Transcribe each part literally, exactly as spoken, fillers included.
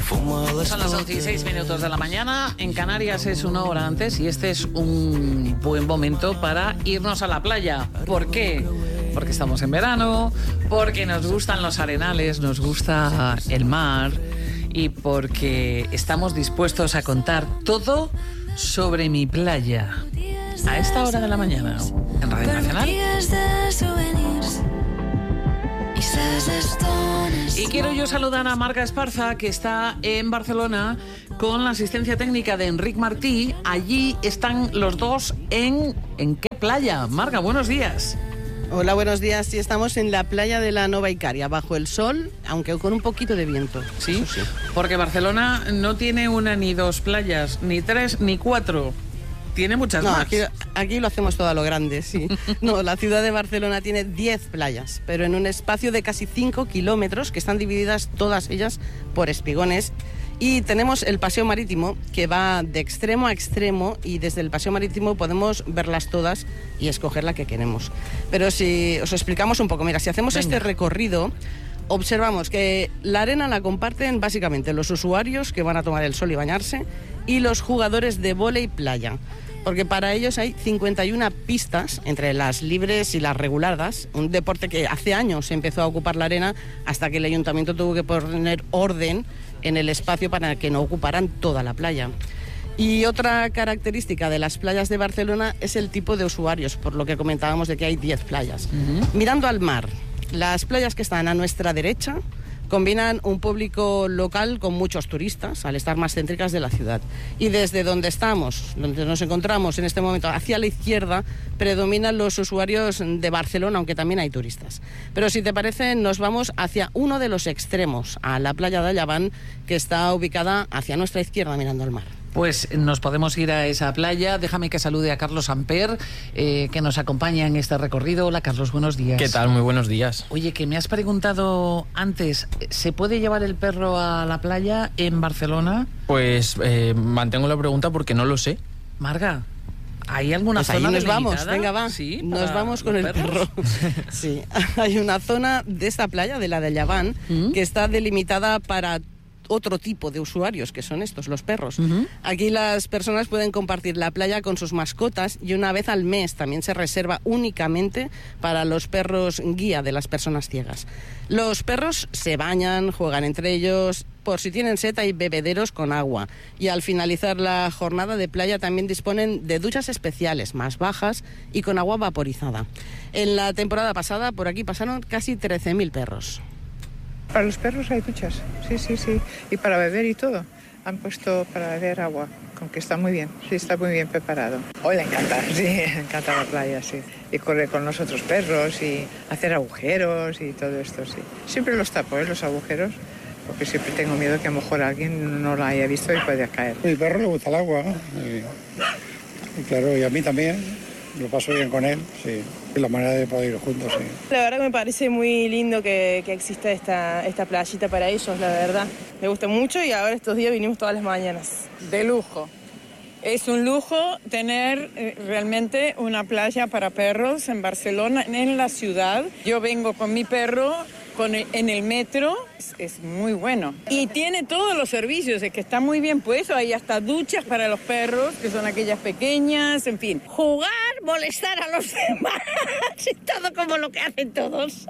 Son las once y seis minutos de la mañana, en Canarias es una hora antes y este es un buen momento para irnos a la playa. ¿Por qué? Porque estamos en verano, porque nos gustan los arenales, nos gusta el mar y porque estamos dispuestos a contar todo sobre mi playa. A esta hora de la mañana, en Radio Nacional. Y quiero yo saludar a Marga Esparza, que está en Barcelona con la asistencia técnica de Enric Martí. Allí están los dos en... ¿En qué playa? Marga, buenos días. Hola, buenos días. Sí, estamos en la playa de la Nova Icaria, bajo el sol, aunque con un poquito de viento. ¿Sí? Sí. Porque Barcelona no tiene una ni dos playas, ni tres ni cuatro. Tiene muchas no, más. Aquí, aquí lo hacemos todo a lo grande, sí. No, la ciudad de Barcelona tiene diez playas, pero en un espacio de casi cinco kilómetros, que están divididas todas ellas por espigones. Y tenemos el paseo marítimo, que va de extremo a extremo, y desde el paseo marítimo podemos verlas todas y escoger la que queremos. Pero si os explicamos un poco, mira, si hacemos Venga. este recorrido, observamos que la arena la comparten básicamente los usuarios que van a tomar el sol y bañarse y los jugadores de vóley playa. Porque para ellos hay cincuenta y una pistas, entre las libres y las reguladas, un deporte que hace años se empezó a ocupar la arena hasta que el ayuntamiento tuvo que poner orden en el espacio para que no ocuparan toda la playa. Y otra característica de las playas de Barcelona es el tipo de usuarios, por lo que comentábamos de que hay diez playas. Uh-huh. Mirando al mar, las playas que están a nuestra derecha combinan un público local con muchos turistas, al estar más céntricas de la ciudad. Y desde donde estamos, donde nos encontramos en este momento, hacia la izquierda, predominan los usuarios de Barcelona, aunque también hay turistas. Pero si te parece, nos vamos hacia uno de los extremos, a la playa de Allaván, que está ubicada hacia nuestra izquierda, mirando al mar. Pues nos podemos ir a esa playa. Déjame que salude a Carlos Amper, eh, que nos acompaña en este recorrido. Hola, Carlos, buenos días. ¿Qué tal? Muy buenos días. Oye, que me has preguntado antes, ¿se puede llevar el perro a la playa en Barcelona? Pues eh, mantengo la pregunta porque no lo sé. Marga, ¿hay alguna pues zona ahí nos delimitada? Vamos, venga, va. ¿Sí? Nos vamos con el perro. Sí, hay una zona de esta playa, de la de Allaván, ¿Mm? que está delimitada para otro tipo de usuarios, que son estos, los perros. Uh-huh. Aquí las personas pueden compartir la playa con sus mascotas y una vez al mes también se reserva únicamente para los perros guía de las personas ciegas. Los perros se bañan, juegan entre ellos, por si tienen sed hay bebederos con agua y al finalizar la jornada de playa también disponen de duchas especiales más bajas y con agua vaporizada. En la temporada pasada por aquí pasaron casi trece mil perros. Para los perros hay duchas, sí, sí, sí. Y para beber y todo. Han puesto para beber agua, con que está muy bien, sí, está muy bien preparado. Hoy le encanta, sí, le encanta la playa, sí. Y correr con los otros perros y hacer agujeros y todo esto, sí. Siempre los tapo, ¿eh? Los agujeros, porque siempre tengo miedo que a lo mejor alguien no la haya visto y pueda caer. A mi perro le gusta el agua, ¿no? Y, y claro, y a mí también. Lo paso bien con él, sí. Y la manera de poder ir juntos, sí. La verdad que me parece muy lindo que, que exista esta, esta playita para ellos, la verdad. Me gusta mucho y ahora estos días vinimos todas las mañanas. De lujo. Es un lujo tener eh, realmente una playa para perros en Barcelona, en la ciudad. Yo vengo con mi perro con el, en el metro, es, es muy bueno. Y tiene todos los servicios, es que está muy bien puesto. Hay hasta duchas para los perros, que son aquellas pequeñas, en fin. Jugar, molestar a los demás, todo como lo que hacen todos.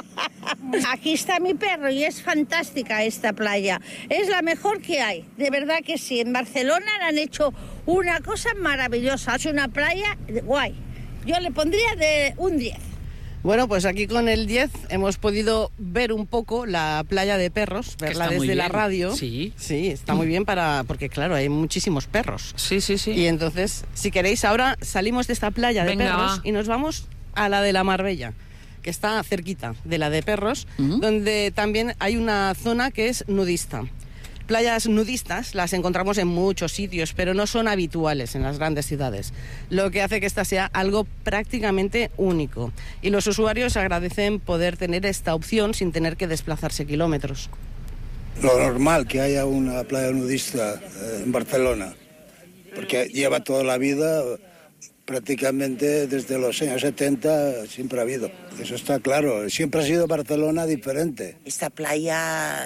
Aquí está mi perro y es fantástica esta playa. Es la mejor que hay, de verdad que sí. En Barcelona han hecho una cosa maravillosa, es una playa guay. Yo le pondría de un diez. Bueno, pues aquí con el diez hemos podido ver un poco la playa de perros, verla desde la radio. Sí. Sí, está muy bien para porque claro, hay muchísimos perros. Sí, sí, sí. Y entonces, si queréis, ahora salimos de esta playa de Venga, perros va. y nos vamos a la de la Marbella, que está cerquita de la de perros, uh-huh. donde también hay una zona que es nudista. Playas nudistas las encontramos en muchos sitios, pero no son habituales en las grandes ciudades, lo que hace que esta sea algo prácticamente único. Y los usuarios agradecen poder tener esta opción sin tener que desplazarse kilómetros. Lo normal que haya una playa nudista en Barcelona, porque lleva toda la vida prácticamente desde los años setenta siempre ha habido. Eso está claro. Siempre ha sido Barcelona diferente. Esta playa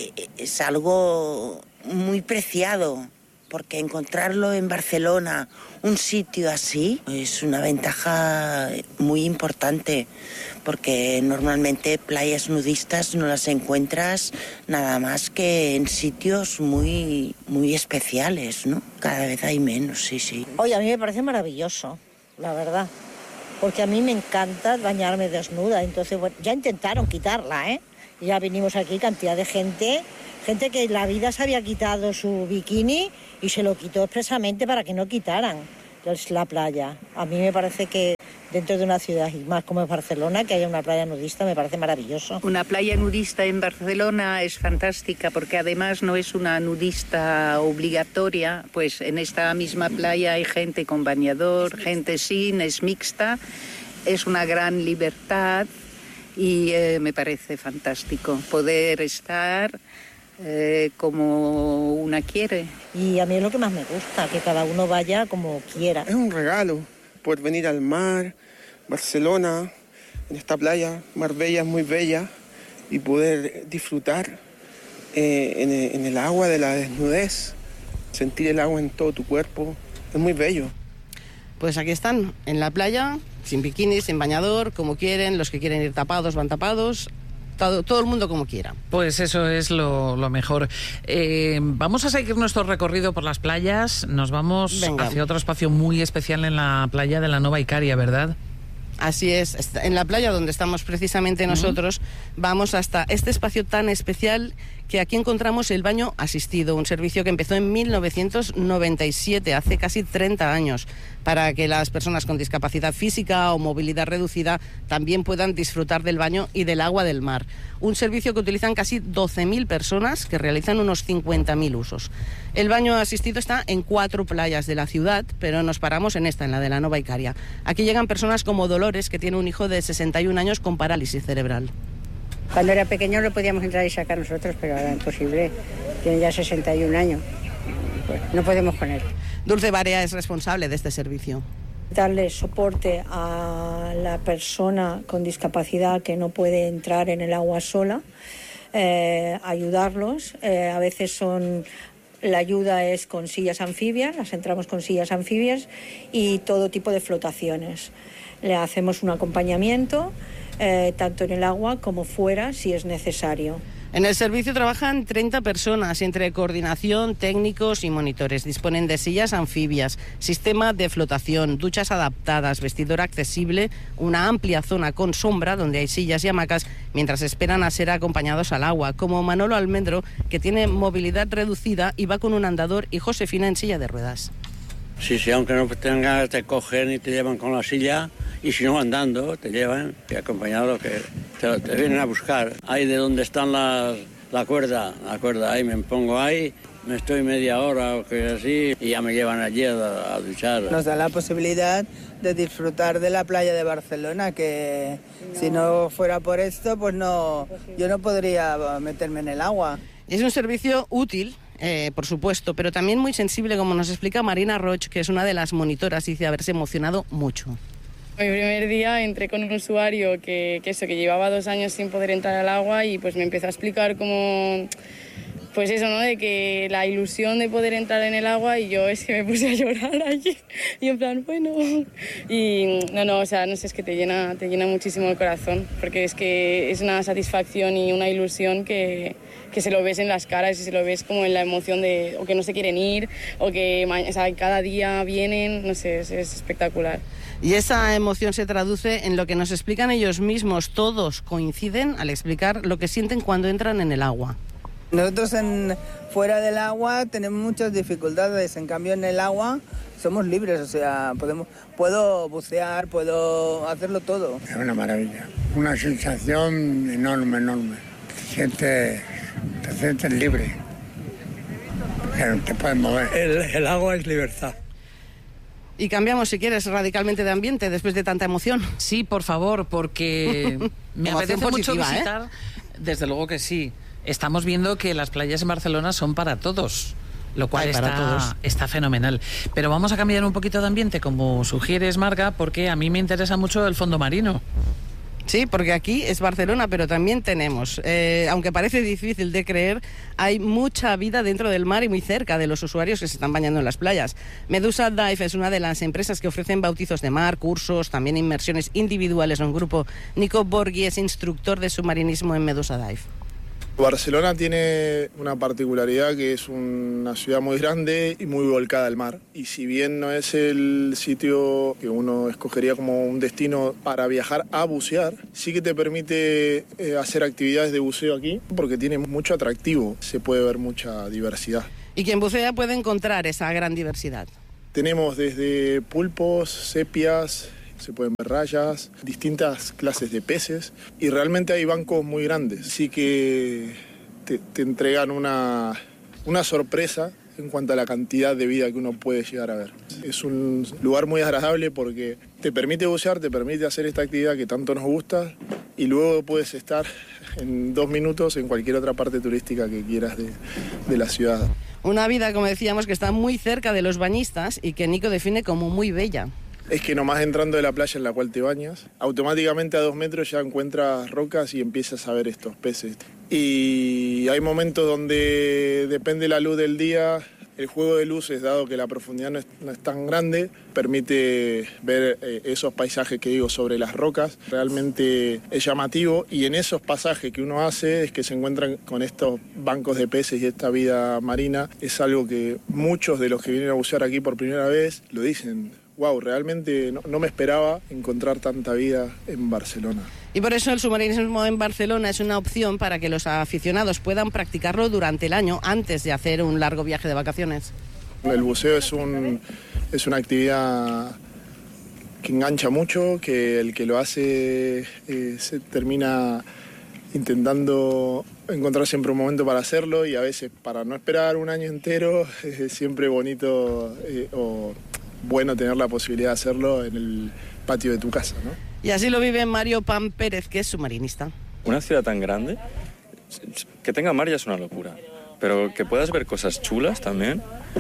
es algo muy preciado, porque encontrarlo en Barcelona, un sitio así, es una ventaja muy importante, porque normalmente playas nudistas no las encuentras nada más que en sitios muy, muy especiales, ¿no? Cada vez hay menos, sí, sí. Oye, a mí me parece maravilloso, la verdad, porque a mí me encanta bañarme desnuda, entonces, bueno, ya intentaron quitarla, ¿eh? Ya vinimos aquí, cantidad de gente, gente que en la vida se había quitado su bikini y se lo quitó expresamente para que no quitaran la playa. A mí me parece que dentro de una ciudad, y más como es Barcelona, que haya una playa nudista, me parece maravilloso. Una playa nudista en Barcelona es fantástica, porque además no es una nudista obligatoria, pues en esta misma playa hay gente con bañador, gente sin, es mixta, es una gran libertad y eh, me parece fantástico poder estar Eh, como una quiere. Y a mí es lo que más me gusta, que cada uno vaya como quiera. Es un regalo poder venir al mar, Barcelona, en esta playa, Marbella es muy bella, y poder disfrutar eh, en, en el agua de la desnudez, sentir el agua en todo tu cuerpo, es muy bello. Pues aquí están, en la playa, sin bikini, sin bañador, como quieren, los que quieren ir tapados van tapados. Todo, todo el mundo como quiera. Pues eso es lo, lo mejor. Eh, vamos a seguir nuestro recorrido por las playas. Nos vamos Venga. hacia otro espacio muy especial en la playa de la Nova Icaria, ¿verdad? Así es. En la playa donde estamos precisamente nosotros, uh-huh. vamos hasta este espacio tan especial que aquí encontramos el baño asistido, un servicio que empezó en mil novecientos noventa y siete, hace casi treinta años, para que las personas con discapacidad física o movilidad reducida también puedan disfrutar del baño y del agua del mar. Un servicio que utilizan casi doce mil personas, que realizan unos cincuenta mil usos. El baño asistido está en cuatro playas de la ciudad, pero nos paramos en esta, en la de la Nova Icaria. Aquí llegan personas como Dolores, que tiene un hijo de sesenta y un años con parálisis cerebral. Cuando era pequeño lo podíamos entrar y sacar nosotros, pero ahora es imposible. Tiene ya sesenta y un años. Pues no podemos con él. Dulce Barea es responsable de este servicio. Darle soporte a la persona con discapacidad que no puede entrar en el agua sola, eh, ayudarlos. Eh, a veces son... La ayuda es con sillas anfibias, las entramos con sillas anfibias y todo tipo de flotaciones. Le hacemos un acompañamiento, eh, tanto en el agua como fuera, si es necesario. En el servicio trabajan treinta personas, entre coordinación, técnicos y monitores. Disponen de sillas anfibias, sistema de flotación, duchas adaptadas, vestidor accesible, una amplia zona con sombra donde hay sillas y hamacas mientras esperan a ser acompañados al agua, como Manolo Almendro, que tiene movilidad reducida y va con un andador, y Josefina en silla de ruedas. Sí, sí, aunque no tengas, te cogen y te llevan con la silla, y si no andando, te llevan, y acompañado que te, te vienen a buscar. Ahí de donde están las, la cuerda, la cuerda, ahí me pongo ahí, me estoy media hora o que así, y ya me llevan allí a, a duchar. Nos da la posibilidad de disfrutar de la playa de Barcelona, que no. si no fuera por esto, pues no, yo no podría meterme en el agua. Es un servicio útil, Eh, por supuesto, pero también muy sensible, como nos explica Marina Roch, que es una de las monitoras, y dice haberse emocionado mucho. Mi primer día entré con un usuario que, que eso, que llevaba dos años sin poder entrar al agua, y pues me empezó a explicar cómo, pues eso, ¿no? De que la ilusión de poder entrar en el agua, y yo es que me puse a llorar allí, y en plan, bueno, y no, no, o sea, no sé, es que te llena, te llena muchísimo el corazón, porque es que es una satisfacción y una ilusión que... que se lo ves en las caras y se lo ves como en la emoción de o que no se quieren ir o que o sea, cada día vienen, no sé, es, es espectacular. Y esa emoción se traduce en lo que nos explican ellos mismos. Todos coinciden al explicar lo que sienten cuando entran en el agua. Nosotros en, fuera del agua tenemos muchas dificultades, en cambio en el agua somos libres, o sea, podemos, puedo bucear, puedo hacerlo todo. Es una maravilla, una sensación enorme, enorme. Te sientes... te sientes libre, porque no te puedes mover. El, el agua es libertad. Y cambiamos, si quieres, radicalmente de ambiente después de tanta emoción. Sí, por favor, porque me apetece mucho visitar. ¿eh? Desde luego que sí. Estamos viendo que las playas en Barcelona son para todos. Lo cual hay para está, todos. está fenomenal. Pero vamos a cambiar un poquito de ambiente, como sugieres, Marga, porque a mí me interesa mucho el fondo marino. Sí, porque aquí es Barcelona, pero también tenemos, eh, aunque parece difícil de creer, hay mucha vida dentro del mar y muy cerca de los usuarios que se están bañando en las playas. Medusa Dive es una de las empresas que ofrecen bautizos de mar, cursos, también inmersiones individuales o en grupo. Nico Borghi es instructor de submarinismo en Medusa Dive. Barcelona tiene una particularidad que es una ciudad muy grande y muy volcada al mar. Y si bien no es el sitio que uno escogería como un destino para viajar a bucear, sí que te permite eh, hacer actividades de buceo aquí porque tiene mucho atractivo, se puede ver mucha diversidad. Y quien bucea puede encontrar esa gran diversidad. Tenemos desde pulpos, sepias, se pueden ver rayas, distintas clases de peces y realmente hay bancos muy grandes, así que te, te entregan una, una sorpresa en cuanto a la cantidad de vida que uno puede llegar a ver. Es un lugar muy agradable porque te permite bucear, te permite hacer esta actividad que tanto nos gusta y luego puedes estar en dos minutos en cualquier otra parte turística que quieras de, de la ciudad. Una vida, como decíamos, que está muy cerca de los bañistas y que Nico define como muy bella. Es que nomás entrando de la playa en la cual te bañas, automáticamente a dos metros ya encuentras rocas y empiezas a ver estos peces. Y hay momentos donde depende la luz del día, el juego de luces, dado que la profundidad no es, no es tan grande, permite ver eh, esos paisajes que digo sobre las rocas. Realmente es llamativo y en esos pasajes que uno hace es que se encuentran con estos bancos de peces y esta vida marina. Es algo que muchos de los que vienen a bucear aquí por primera vez lo dicen. Wow, realmente no, no me esperaba encontrar tanta vida en Barcelona. Y por eso el submarinismo en Barcelona es una opción para que los aficionados puedan practicarlo durante el año antes de hacer un largo viaje de vacaciones. El buceo es, un, es una actividad que engancha mucho, que el que lo hace eh, se termina intentando encontrar siempre un momento para hacerlo y a veces para no esperar un año entero es siempre bonito eh, o bueno tener la posibilidad de hacerlo en el patio de tu casa, ¿no? Y así lo vive Mario Pan Pérez, que es submarinista. Una ciudad tan grande, que tenga mar ya es una locura, pero que puedas ver cosas chulas también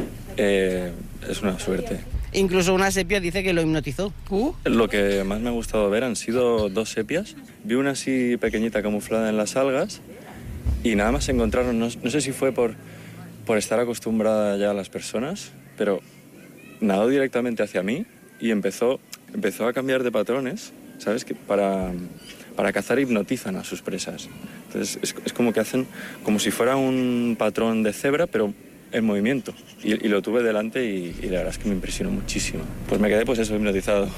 eh, es una suerte. Incluso una sepia dice que lo hipnotizó. Uh. Lo que más me ha gustado ver han sido dos sepias. Vi una así pequeñita camuflada en las algas y nada más se encontraron, no, no sé si fue por, por estar acostumbrada ya a las personas, pero nadó directamente hacia mí y empezó, empezó a cambiar de patrones, ¿sabes? Que para, para cazar hipnotizan a sus presas. Entonces es, es como que hacen como si fuera un patrón de cebra, pero en movimiento. Y, y lo tuve delante y, y la verdad es que me impresionó muchísimo. Pues me quedé pues eso, hipnotizado.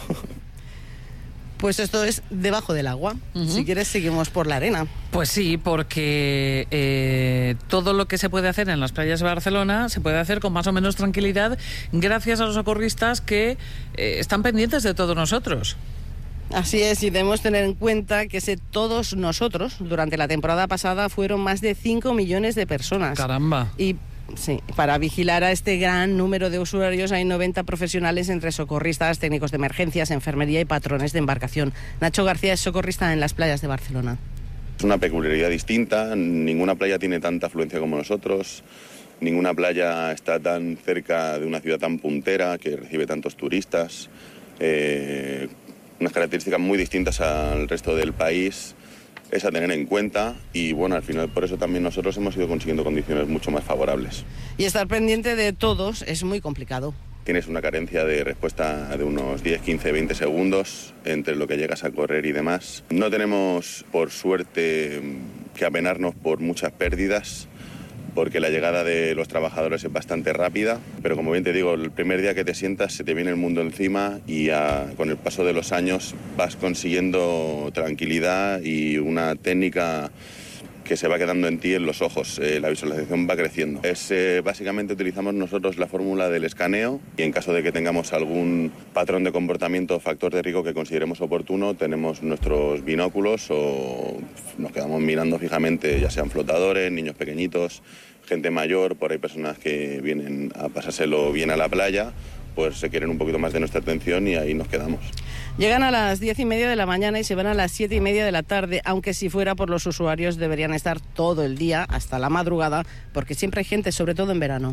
Pues esto es debajo del agua. Uh-huh. Si quieres seguimos por la arena. Pues sí, porque eh, todo lo que se puede hacer en las playas de Barcelona se puede hacer con más o menos tranquilidad gracias a los socorristas que eh, están pendientes de todos nosotros. Así es, y debemos tener en cuenta que ese todos nosotros durante la temporada pasada fueron más de cinco millones de personas. Caramba. Y sí, para vigilar a este gran número de usuarios hay noventa profesionales entre socorristas, técnicos de emergencias, enfermería y patrones de embarcación. Nacho García es socorrista en las playas de Barcelona. Es una peculiaridad distinta, ninguna playa tiene tanta afluencia como nosotros, ninguna playa está tan cerca de una ciudad tan puntera que recibe tantos turistas, eh, unas características muy distintas al resto del país. Es a tener en cuenta y bueno, al final por eso también nosotros hemos ido consiguiendo condiciones mucho más favorables. Y estar pendiente de todos es muy complicado. Tienes una carencia de respuesta de unos diez, quince, veinte segundos entre lo que llegas a correr y demás. No tenemos, por suerte, que apenarnos por muchas pérdidas, porque la llegada de los trabajadores es bastante rápida, pero como bien te digo, el primer día que te sientas se te viene el mundo encima y a, con el paso de los años vas consiguiendo tranquilidad y una técnica que se va quedando en ti, en los ojos. Eh, la visualización va creciendo. Es, eh, básicamente utilizamos nosotros la fórmula del escaneo y en caso de que tengamos algún patrón de comportamiento o factor de riesgo que consideremos oportuno, tenemos nuestros binóculos o nos quedamos mirando fijamente, ya sean flotadores, niños pequeñitos, gente mayor, por ahí personas que vienen a pasárselo bien a la playa, pues se quieren un poquito más de nuestra atención y ahí nos quedamos. Llegan a las diez y media de la mañana y se van a las siete y media de la tarde, aunque si fuera por los usuarios deberían estar todo el día hasta la madrugada, porque siempre hay gente, sobre todo en verano.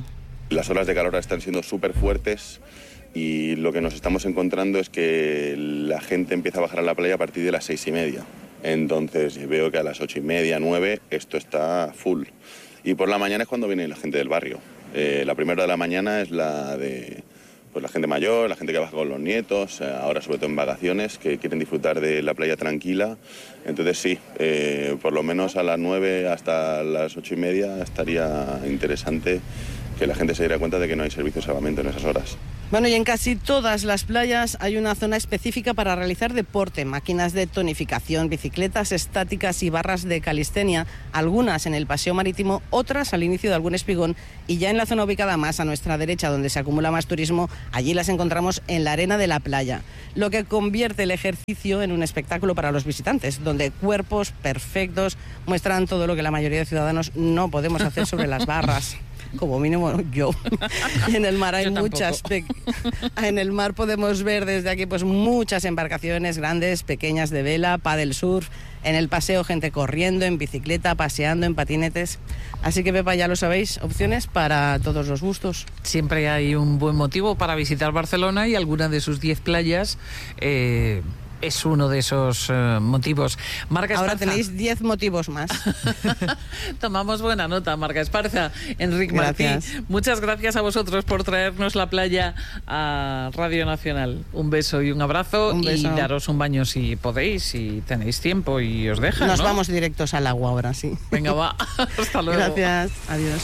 Las olas de calor están siendo súper fuertes y lo que nos estamos encontrando es que la gente empieza a bajar a la playa a partir de las seis y media. Entonces veo que a las ocho y media, nueve, esto está full. Y por la mañana es cuando viene la gente del barrio. Eh, la primera de la mañana es la de pues, la gente mayor, la gente que baja con los nietos, eh, ahora sobre todo en vacaciones, que quieren disfrutar de la playa tranquila. Entonces sí, eh, por lo menos a las nueve hasta las ocho y media estaría interesante que la gente se diera cuenta de que no hay servicio de salvamento en esas horas. Bueno, y en casi todas las playas hay una zona específica para realizar deporte, máquinas de tonificación, bicicletas estáticas y barras de calistenia, algunas en el paseo marítimo, otras al inicio de algún espigón, y ya en la zona ubicada más a nuestra derecha, donde se acumula más turismo, allí las encontramos en la arena de la playa, lo que convierte el ejercicio en un espectáculo para los visitantes, donde cuerpos perfectos muestran todo lo que la mayoría de ciudadanos no podemos hacer sobre las barras. Como mínimo yo. Y en el mar hay muchas. Pe- en el mar podemos ver desde aquí pues muchas embarcaciones grandes, pequeñas de vela, paddle surf. En el paseo gente corriendo, en bicicleta, paseando, en patinetes. Así que, Pepa, ya lo sabéis, opciones para todos los gustos. Siempre hay un buen motivo para visitar Barcelona y alguna de sus diez playas eh, es uno de esos eh, motivos. Marga Esparza. Ahora tenéis diez motivos más. Tomamos buena nota, Marga Esparza. Enric Gracias. Martí, muchas gracias a vosotros por traernos la playa a Radio Nacional. Un beso y un abrazo. Un beso. Y daros un baño si podéis, si tenéis tiempo y os dejan. Nos ¿no? vamos directos al agua ahora, sí. Venga, va. Hasta luego. Gracias. Adiós.